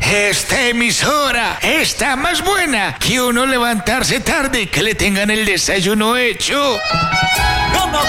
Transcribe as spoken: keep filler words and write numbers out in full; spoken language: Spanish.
Esta emisora está más buena que uno levantarse tarde y que le tengan el desayuno hecho. Como